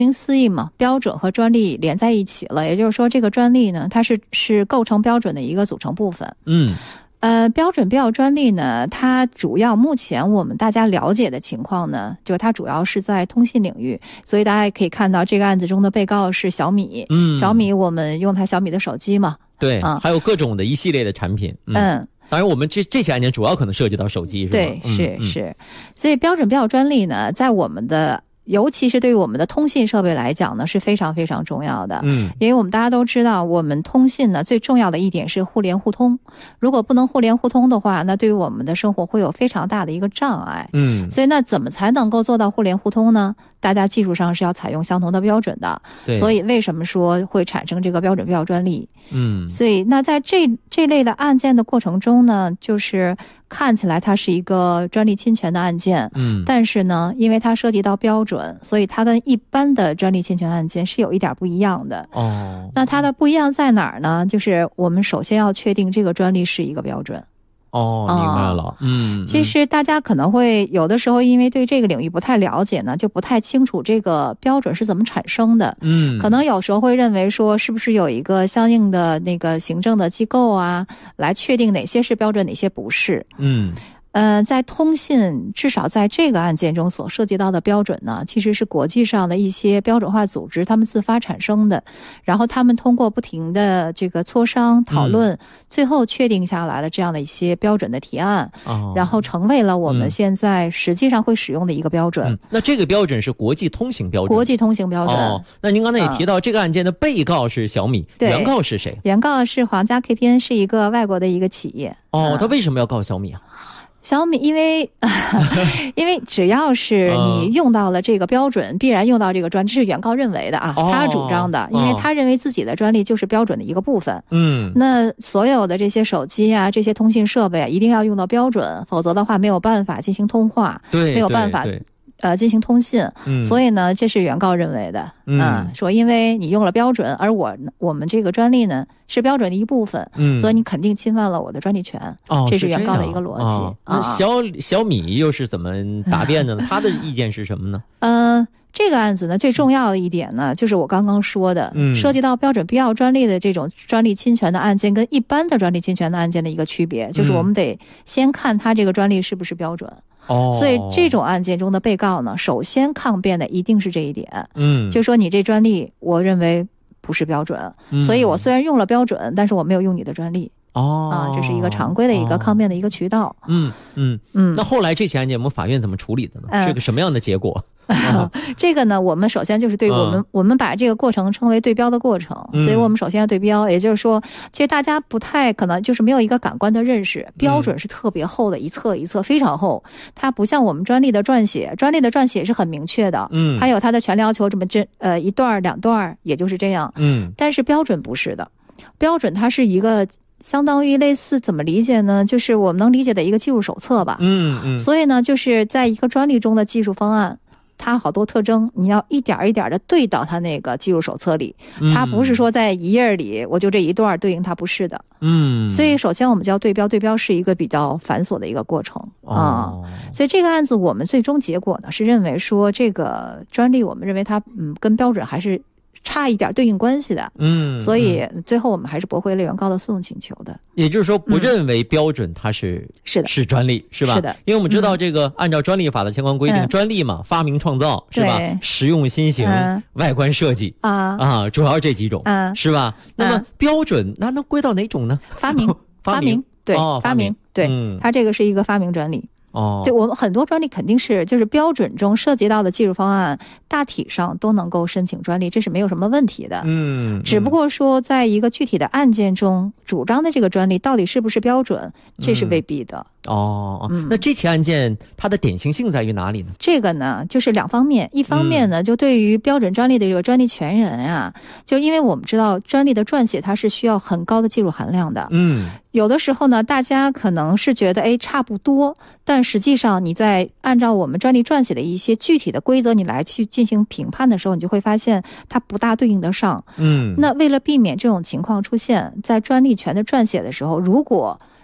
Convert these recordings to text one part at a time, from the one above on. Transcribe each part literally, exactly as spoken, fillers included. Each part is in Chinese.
名思义嘛，标准和专利连在一起了，也就是说这个专利呢，它是是构成标准的一个组成部分。 嗯。 呃，标准标专利呢，它主要目前我们大家了解的情况呢，就它主要是在通信领域，所以大家也可以看到这个案子中的被告是小米，嗯，小米我们用它小米的手机嘛， 对， 嗯， 还有各种的一系列的产品，嗯。嗯，当然我们这这些案件主要可能涉及到手机，是吧？ 对，是、 嗯、 是，所以标准标专利呢，在我们的尤其是对于我们的通信设备来讲呢，是非常非常重要的。嗯，因为我们大家都知道，我们通信呢最重要的一点是互联互通。如果不能互联互通的话，那对于我们的生活会有非常大的一个障碍。嗯，所以那怎么才能够做到互联互通呢？大家技术上是要采用相同的标准的。对，所以为什么说会产生这个标准标专利？嗯，所以那在这这类的案件的过程中呢，就是看起来它是一个专利侵权的案件。嗯，但是呢，因为它涉及到标准，所以它跟一般的专利侵权案件是有一点不一样的。哦，那它的不一样在哪儿呢？就是我们首先要确定这个专利是一个标准。 哦，明白了。嗯， 其实大家可能会有的时候因为对这个领域不太了解呢，就不太清楚这个标准是怎么产生的。嗯，可能有时候会认为说是不是有一个相应的那个行政的机构啊，来确定哪些是标准，哪些不是。嗯。呃，在通信，至少在这个案件中所涉及到的标准呢，其实是国际上的一些标准化组织他们自发产生的，然后他们通过不停的这个磋商讨论，嗯、最后确定下来了这样的一些标准的提案，哦、然后成为了我们现在实际上会使用的一个标准。嗯、 那这个标准是国际通行标准？ 国际通行标准。 哦，那您刚才也提到，这个案件的被告是小米，嗯、原告是谁？ 原告是皇家 K P N， 是一个外国的一个企业。 哦，他为什么要告小米啊？ 小米因为因为只要是你用到了这个标准，必然用到这个专利，这是原告认为的啊，他主张的，因为他认为自己的专利就是标准的一个部分。嗯，那所有的这些手机啊，这些通信设备啊，一定要用到标准，否则的话没有办法进行通话， 对， 没有办法呃进行通信。嗯，所以呢，这是原告认为的。嗯、啊，说因为你用了标准，而我我们这个专利呢是标准的一部分，嗯，所以你肯定侵犯了我的专利权。哦，这是原告的一个逻辑。 哦、那小小米又是怎么答辩的呢？他的意见是什么呢？ 嗯、呃。这个案子呢，最重要的一点呢，就是我刚刚说的，嗯，涉及到标准必要专利的这种专利侵权的案件，跟一般的专利侵权的案件的一个区别，就是我们得先看它这个专利是不是标准。哦，所以这种案件中的被告呢，首先抗辩的一定是这一点。嗯，就是说你这专利，我认为不是标准，嗯、所以我虽然用了标准，但是我没有用你的专利。哦，啊，这是一个常规的一个抗辩的一个渠道。 嗯嗯嗯。那后来这起案件我们法院怎么处理的呢？嗯、是个什么样的结果？ 啊、这个呢，我们首先就是对我们、嗯、我们把这个过程称为对标的过程，所以我们首先要对标，嗯、也就是说，其实大家不太可能就是没有一个感官的认识，标准是特别厚的，一册一册非常厚，它不像我们专利的撰写，专利的撰写是很明确的，嗯，它有它的权利要求，这么这呃一段两段，也就是这样，嗯，但是标准不是的，标准它是一个。相当于类似怎么理解呢？就是我们能理解的一个技术手册吧。嗯嗯。所以呢，就是在一个专利中的技术方案，它好多特征，你要一点一点的对到它那个技术手册里。它不是说在一页里我就这一段对应它，不是的。嗯。所以首先我们叫对标，对标是一个比较繁琐的一个过程啊、哦嗯。所以这个案子我们最终结果呢是认为说这个专利，我们认为它嗯跟标准还是。差一点对应关系的，嗯，所以最后我们还是驳回了原告的诉讼请求的。 也就是说，不认为标准它是、嗯、 是的， 是专利，是吧？ 是的， 因为我们知道这个、嗯、按照专利法的相关规定，嗯、专利嘛，发明创造是吧？实用新型、嗯、外观设计啊啊，主要这几种，嗯，是吧？那么、嗯、标准那能归到哪种呢？ 发明，发明，对， 哦、 发明，对、嗯，它这个是一个发明专利。哦，就我们很多专利肯定是就是标准中涉及到的技术方案，大体上都能够申请专利，这是没有什么问题的。嗯，只不过说在一个具体的案件中，主张的这个专利到底是不是标准，这是未必的。嗯哦，嗯、那这起案件它的典型性在于哪里呢？ 这个呢，就是两方面。一方面呢，就对于标准专利的这个专利权人啊，就因为我们知道专利的撰写它是需要很高的技术含量的。嗯，有的时候呢，大家可能是觉得哎差不多，但实际上你在按照我们专利撰写的一些具体的规则，你来去进行评判的时候，你就会发现它不大对应得上。嗯，那为了避免这种情况出现，在专利权的撰写的时候，如果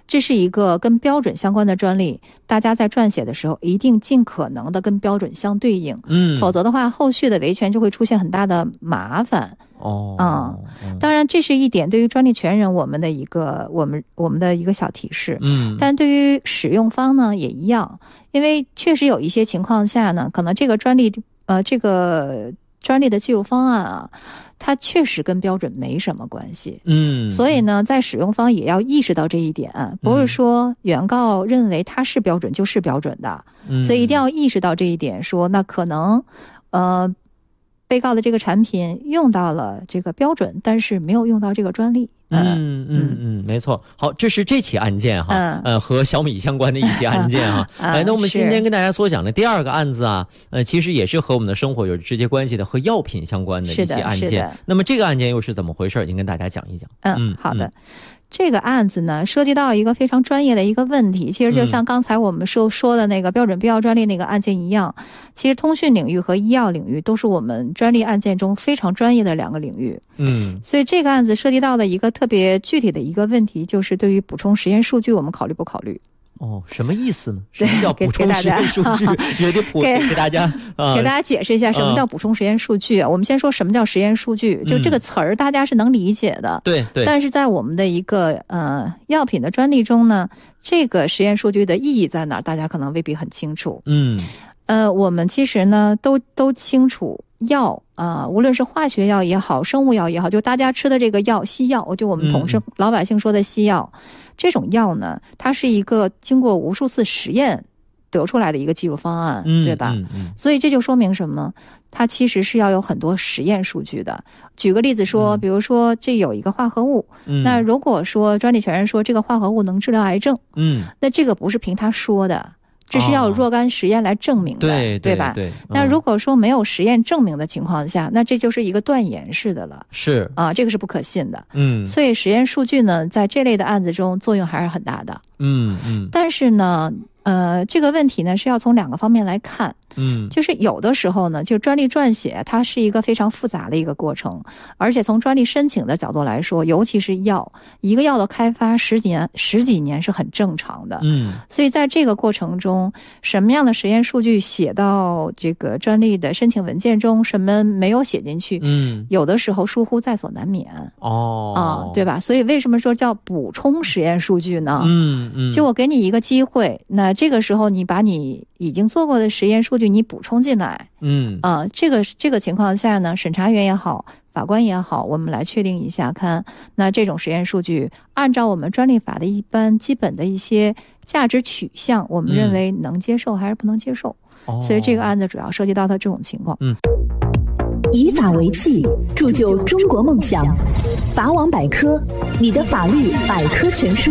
这是一个跟标准相关的专利，大家在撰写的时候一定尽可能的跟标准相对应， 嗯， 否则的话后续的维权就会出现很大的麻烦。 哦， 嗯，当然这是一点对于专利权人我们的一个我们我们的一个小提示， 嗯， 但对于使用方呢也一样，因为确实有一些情况下呢，可能这个专利呃这个专利的技术方案啊，它确实跟标准没什么关系， 嗯， 所以呢，在使用方也要意识到这一点，不是说原告认为它是标准就是标准的， 嗯， 所以一定要意识到这一点，说那可能呃。被告的这个产品用到了这个标准，但是没有用到这个专利。 嗯嗯嗯，没错。好，这是这起案件哈，嗯、呃，和小米相关的一起案件哈。哎、嗯，那我们今天跟大家所讲的第二个案子啊，呃，其实也是和我们的生活有直接关系的，和药品相关的一起案件。那么这个案件又是怎么回事？您跟大家讲一讲。 嗯，好的。嗯这个案子呢，涉及到一个非常专业的一个问题，其实就像刚才我们说说的那个标准必要专利那个案件一样，其实通讯领域和医药领域都是我们专利案件中非常专业的两个领域。 嗯， 所以这个案子涉及到的一个特别具体的一个问题，就是对于补充实验数据，我们考虑不考虑？ 哦，什么意思呢？什么叫补充实验数据？也得普给大家、 呃、给大家解释一下什么叫补充实验数据。呃、我们先说什么叫实验数据，就这个词儿大家是能理解的。 对、嗯、对。 但是在我们的一个呃药品的专利中呢，这个实验数据的意义在哪？大家可能未必很清楚。 嗯。 呃，我们其实呢都都清楚。药啊、呃，无论是化学药也好，生物药也好，就大家吃的这个药，西药，就我们统称老百姓说的西药，嗯、这种药呢，它是一个经过无数次实验得出来的一个技术方案， 嗯、 对吧、 嗯嗯？ 所以这就说明什么？它其实是要有很多实验数据的。举个例子说，嗯、比如说这有一个化合物， 嗯、 那如果说专利权人说这个化合物能治疗癌症， 嗯， 那这个不是凭他说的。这是要有若干实验来证明的， 哦、对对吧？ 对对。 那如果说没有实验证明的情况下，那这就是一个断言式的了。 是啊，这个是不可信的。 嗯。 所以实验数据呢，在这类的案子中作用还是很大的。 嗯嗯。 但是呢，呃，这个问题呢是要从两个方面来看。 嗯， 就是有的时候呢，就专利撰写它是一个非常复杂的一个过程，而且从专利申请的角度来说，尤其是药，一个药的开发十几年十几年是很正常的。 嗯， 所以在这个过程中，什么样的实验数据写到这个专利的申请文件中，什么没有写进去， 嗯， 有的时候疏忽在所难免。 哦， 啊，对吧？所以为什么说叫补充实验数据呢？ 嗯嗯， 就我给你一个机会，那这个时候你把你已经做过的实验数据你补充进来， 嗯啊、呃，这个这个情况下呢，审查员也好，法官也好，我们来确定一下，看那这种实验数据按照我们专利法的一般基本的一些价值取向，我们认为能接受还是不能接受。 嗯、 所以这个案子主要涉及到它这种情况。 嗯， 以法为器，铸就中国梦想。法网百科，你的法律百科全书。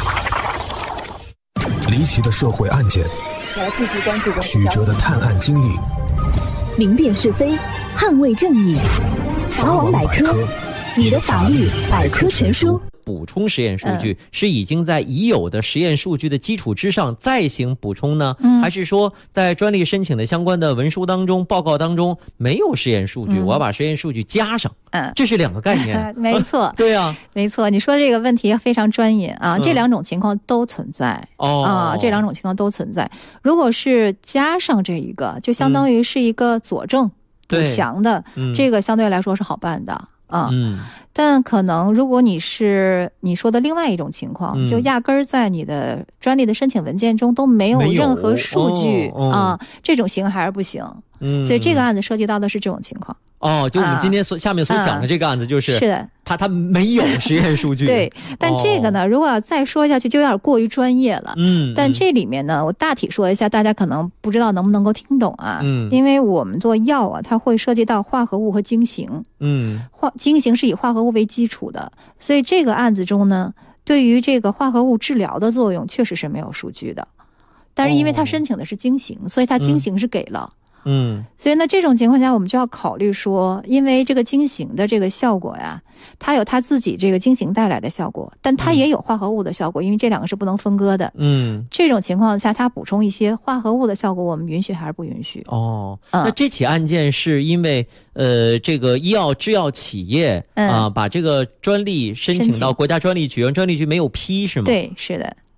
离奇的社会案件。 来继续关注曲折的探案经历， 明辨是非，捍卫正义。法网百科，你的法律百科全书。 补充实验数据是已经在已有的实验数据的基础之上再行补充呢、 嗯、 还是说在专利申请的相关的文书当中报告当中没有实验数据、嗯、我要把实验数据加上？ 嗯， 这是两个概念。 没错。 对啊， 没错，你说这个问题非常专业啊、嗯、这两种情况都存在。 哦啊，这两种情况都存在。如果是加上这一个，就相当于是一个佐证、补强的、 嗯、 这个相对来说是好办的啊。 嗯， 但可能如果你是你说的另外一种情况、 嗯、 就压根儿在你的专利的申请文件中都没有任何数据、 哦哦、 啊，这种行还是不行。 嗯， 所以这个案子涉及到的是这种情况。 哦，就我们今天所、啊、下面所讲的这个案子就是、 嗯、是的， 它它没有实验数据。 对，但这个呢、哦，如果要再说下去就有点过于专业了。 嗯， 但这里面呢，我大体说一下，大家可能不知道能不能够听懂啊。 嗯， 因为我们做药啊，它会涉及到化合物和经形。 嗯， 化经形是以化合物为基础的，所以这个案子中呢，对于这个化合物治疗的作用确实是没有数据的。但是因为他申请的是经形，哦、所以他经形是给了。 嗯， 所以呢，这种情况下我们就要考虑说，因为这个经形的这个效果呀，它有它自己这个经形带来的效果，但它也有化合物的效果，因为这两个是不能分割的。 嗯， 这种情况下，它补充一些化合物的效果，我们允许还是不允许？ 哦，嗯、那这起案件是因为呃，这个医药制药企业啊、 嗯呃，把这个专利申请到国家专利局，专利局没有批是吗？ 对，是的。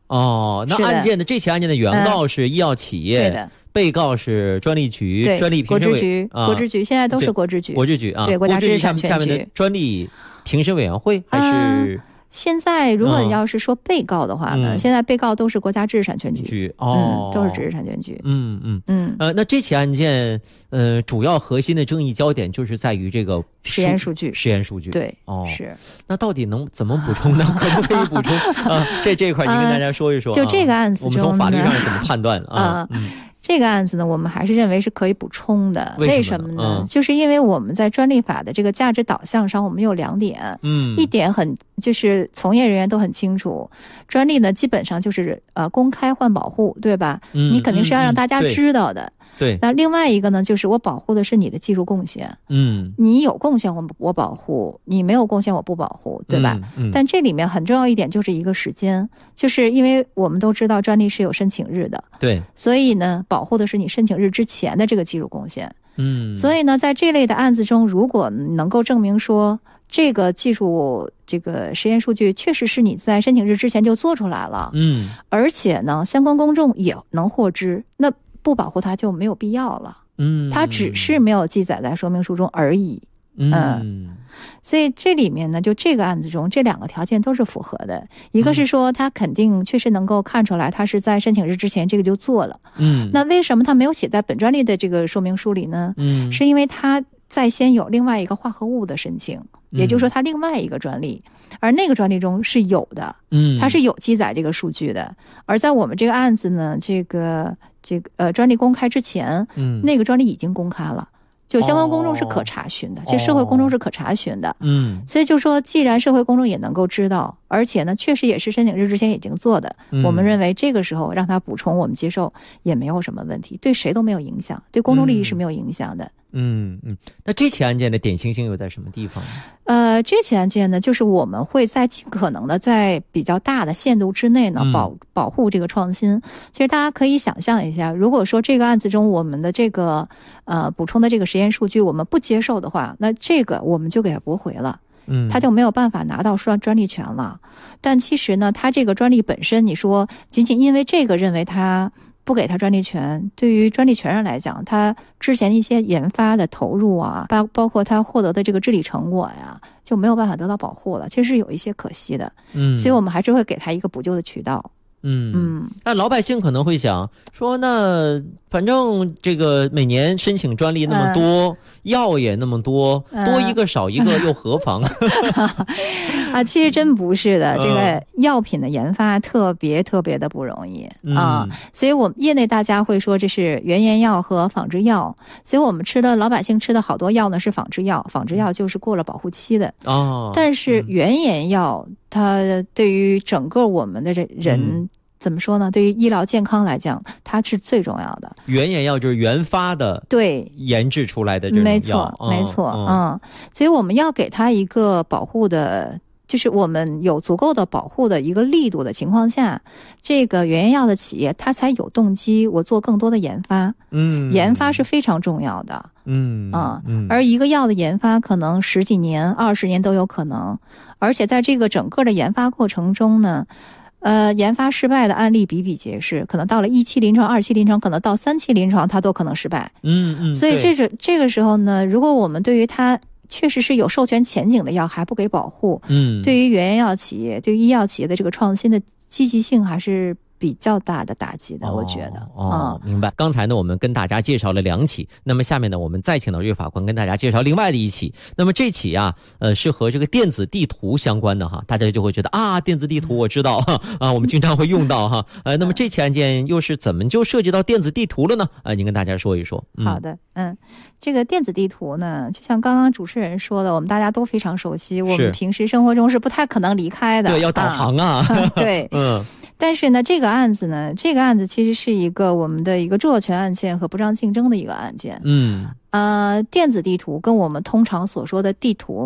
哦，那案件的这起案件的原告是医药企业， 对的。 被告是专利局、专利评审委局、国之局，现在都是国之局。 国之局啊， 对，国家知识产权局下面的专利评审委员会还是？ 现在如果要是说被告的话呢，嗯、现在被告都是国家知识产权局， 局哦、 嗯，都是知识产权局。 嗯嗯嗯。呃，那这起案件，呃，主要核心的争议焦点就是在于这个实验数据。 实验数据， 对， 哦， 是。 那到底能怎么补充呢？可不可以补充啊？这这一块您跟大家说一说、啊。 就这个案子中， 我们从法律上是怎么判断啊？ 嗯。这个案子呢，我们还是认为是可以补充的。 为什么呢？ 嗯、 就是因为我们在专利法的这个价值导向上，我们有两点。 嗯， 一点很就是从业人员都很清楚，专利呢基本上就是呃公开换保护，对吧？ 嗯， 你肯定是要让大家知道的。 嗯嗯对。 那另外一个呢，就是我保护的是你的技术贡献。 嗯， 你有贡献我我保护，你没有贡献我不保护，对吧？ 嗯嗯、 但这里面很重要一点就是一个时间，就是因为我们都知道专利是有申请日的， 对， 所以呢，保护的是你申请日之前的这个技术贡献。 嗯， 所以呢，在这类的案子中，如果能够证明说这个技术这个实验数据确实是你在申请日之前就做出来了， 嗯， 而且呢，相关公众也能获知，那不保护它就没有必要了。 嗯， 它只是没有记载在说明书中而已。 嗯， 嗯，所以这里面呢，就这个案子中，这两个条件都是符合的。一个是说，他肯定确实能够看出来，他是在申请日之前这个就做了。 嗯， 那为什么他没有写在本专利的这个说明书里呢？ 嗯， 是因为他在先有另外一个化合物的申请，也就是说，他另外一个专利，而那个专利中是有的， 嗯， 它是有记载这个数据的。而在我们这个案子呢，这个这个呃专利公开之前， 嗯， 那个专利已经公开了。就相关公众是可查询的，这、哦、社会公众是可查询的， 嗯， 所以就说，既然社会公众也能够知道，而且呢，确实也是申请日之前已经做的， 嗯、 我们认为这个时候让他补充，我们接受也没有什么问题，对谁都没有影响，对公众利益是没有影响的。 嗯嗯，那这起案件的典型性又在什么地方？ 呃，这起案件呢，就是我们会在尽可能的在比较大的限度之内呢，保保护这个创新。其实大家可以想象一下，如果说这个案子中我们的这个呃补充的这个实验数据我们不接受的话，那这个我们就给它驳回了。 嗯， 他就没有办法拿到专专利权了。但其实呢，他这个专利本身，你说仅仅因为这个认为他不给他专利权，对于专利权人来讲，他之前一些研发的投入啊，包包括他获得的这个治理成果呀，就没有办法得到保护了，其实是有一些可惜的。 嗯， 所以我们还是会给他一个补救的渠道。 嗯嗯， 那老百姓可能会想说，那反正这个每年申请专利那么多，嗯、药也那么多，嗯、多一个少一个又何妨？ 啊，其实真不是的，这个药品的研发特别特别的不容易、 嗯、 啊，所以我们业内大家会说这是原研药和仿制药，所以我们吃的老百姓吃的好多药呢是仿制药，仿制药就是过了保护期的哦， 但是原研药。它对于整个我们的这人、嗯、怎么说呢？对于医疗健康来讲，它是最重要的。 原研药就是原发的， 对， 研制出来的这种药， 没错， 嗯、 没错， 嗯, 嗯，所以我们要给它一个保护的，就是我们有足够的保护的一个力度的情况下，这个原研药的企业它才有动机我做更多的研发。 嗯， 研发是非常重要的。 嗯啊、 嗯， 而一个药的研发可能十几年、二十年都有可能，而且在这个整个的研发过程中呢，呃，研发失败的案例比比皆是，可能到了一期临床、二期临床，可能到三期临床，它都可能失败。 嗯嗯， 所以这是这个时候呢，如果我们对于它确实是有授权前景的药还不给保护， 嗯， 对于原研药企业、对于医药企业的这个创新的积极性还是比较大的打击的， 哦、 我觉得。 哦，明白。刚才呢，我们跟大家介绍了两起，那么下面呢，我们再请到这位法官跟大家介绍另外的一起。那么这起啊，呃，是和这个电子地图相关的哈，大家就会觉得啊，电子地图我知道哈，啊，我们经常会用到哈。呃，那么这起案件又是怎么就涉及到电子地图了呢？啊、呃，您跟大家说一说。 嗯、好的，嗯，这个电子地图呢，就像刚刚主持人说的，我们大家都非常熟悉，我们平时生活中是不太可能离开的。 对，要导航啊。 啊对， 嗯。 但是呢，这个案子呢，这个案子其实是一个我们的一个著作权案件和不当竞争的一个案件。 嗯， 呃，电子地图跟我们通常所说的地图，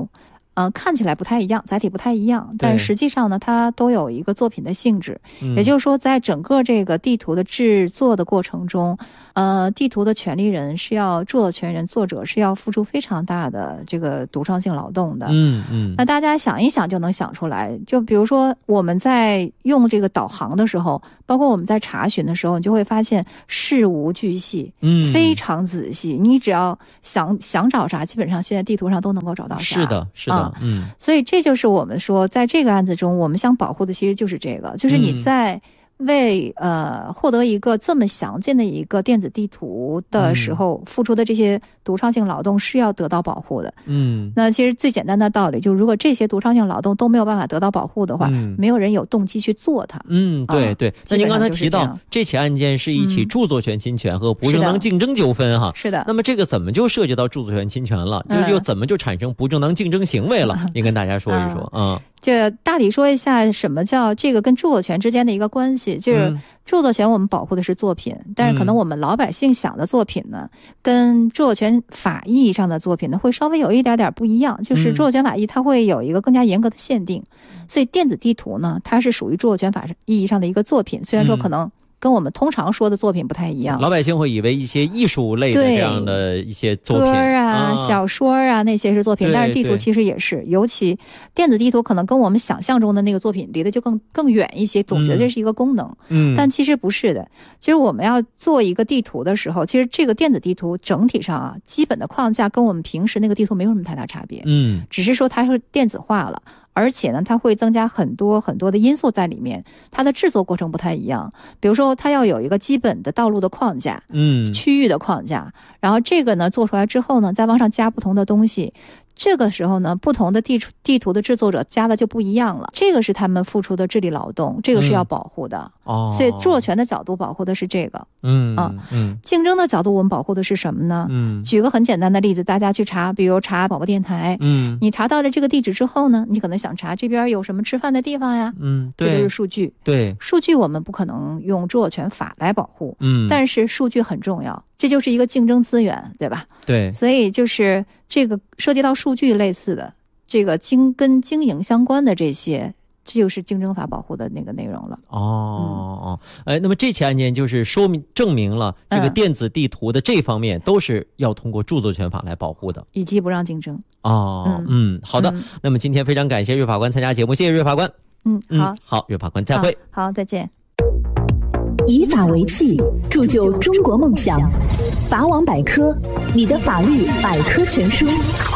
呃，看起来不太一样，载体不太一样，但实际上呢，它都有一个作品的性质。也就是说，在整个这个地图的制作的过程中，呃，地图的权利人是要著作权人、作者是要付出非常大的这个独创性劳动的。 嗯嗯。 那大家想一想就能想出来，就比如说我们在用这个导航的时候，包括我们在查询的时候，你就会发现事无巨细，嗯，非常仔细。你只要想想找啥，基本上现在地图上都能够找到啥。 是的，是的。啊、嗯， 所以这就是我们说，在这个案子中，我们想保护的其实就是这个，就是你在为、嗯、呃获得一个这么详尽的一个电子地图的时候，付出的这些独创性劳动是要得到保护的。嗯，那其实最简单的道理就是，如果这些独创性劳动都没有办法得到保护的话，嗯、没有人有动机去做它。 嗯，对对。啊、那您刚才提到这起案件是一起著作权侵权和不正当竞争纠纷哈、 嗯，是的。 那么这个怎么就涉及到著作权侵权了？就又怎么就产生不正当竞争行为了？您、嗯、跟大家说一说啊。嗯这大体说一下什么叫这个跟著作权之间的一个关系，就是著作权我们保护的是作品，嗯、但是可能我们老百姓想的作品呢，跟著作权法意义上的作品呢会稍微有一点点不一样，就是著作权法意它会有一个更加严格的限定，嗯、所以电子地图呢，它是属于著作权法意义上的一个作品，虽然说可能、嗯跟我们通常说的作品不太一样， 老百姓会以为一些艺术类的这样的一些作品，歌啊、啊小说啊那些是作品，但是地图其实也是，尤其电子地图可能跟我们想象中的那个作品离得就更更远一些，总觉得这是一个功能，嗯，但其实不是的。其实我们要做一个地图的时候，其实这个电子地图整体上啊，基本的框架跟我们平时那个地图没有什么太大差别，嗯，只是说它是电子化了。而且呢，它会增加很多很多的因素在里面，它的制作过程不太一样。比如说，它要有一个基本的道路的框架，嗯，区域的框架，然后这个呢做出来之后呢，再往上加不同的东西。这个时候呢，不同的地地图的制作者加的就不一样了，这个是他们付出的智力劳动，这个是要保护的。嗯、哦，所以著作权的角度保护的是这个。嗯啊嗯，竞争的角度我们保护的是什么呢？嗯，举个很简单的例子，大家去查，比如查广播电台，嗯，你查到了这个地址之后呢，你可能想查这边有什么吃饭的地方呀，嗯，对，这就是数据。对，数据我们不可能用著作权法来保护，嗯，但是数据很重要。这就是一个竞争资源，对吧？对，所以就是这个涉及到数据类似的，这个经跟经营相关的这些，这就是竞争法保护的那个内容了。 哦哦，哎、嗯，那么这起案件就是说明证明了这个电子地图的这方面都是要通过著作权法来保护的， 以及不让竞争。 哦，嗯，嗯好的、嗯。那么今天非常感谢岳法官参加节目，谢谢岳法官。 嗯，好， 嗯、好，岳法官再会。 好，好再见。 以法为器，铸就中国梦想。法网百科，你的法律百科全书。